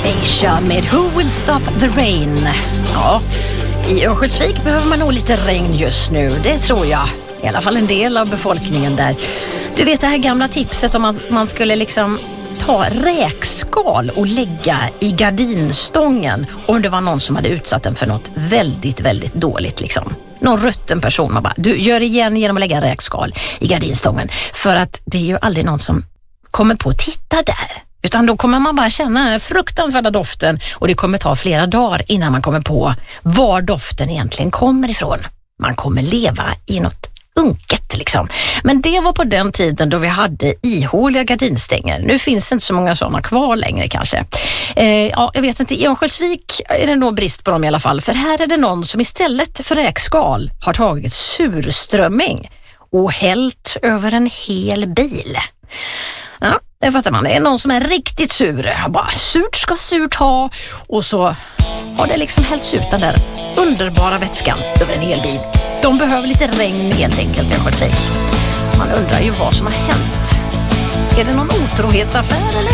Asia med Who Will Stop the Rain. Ja, i Örnsköldsvik behöver man nog lite regn just nu, det tror jag. I alla fall en del av befolkningen där. Du vet det här gamla tipset om att man skulle liksom ta räkskal och lägga i gardinstången om det var någon som hade utsatt den för något väldigt, väldigt dåligt liksom. Någon rutten person, man bara, du gör igen genom att lägga räkskal i gardinstången. För att det är ju aldrig någon som kommer på att titta där. Utan då kommer man bara känna den fruktansvärda doften och det kommer ta flera dagar innan man kommer på var doften egentligen kommer ifrån. Man kommer leva i något unket liksom. Men det var på den tiden då vi hade ihåliga gardinstänger. Nu finns det inte så många sådana kvar längre kanske. Ja, jag vet inte, i Örnsköldsvik är det nog brist på dem i alla fall. För här är det någon som istället för räkskal har tagit surströmming och hällt över en hel bil. Ja, det fattar man. Det är någon som är riktigt sur. Bara surt ska surt ha. Och så har det liksom hällts ut den där underbara vätskan över en hel bil. De behöver lite regn helt enkelt i Örnsköldsvik. Man undrar ju vad som har hänt. Är det någon otrohetsaffär eller?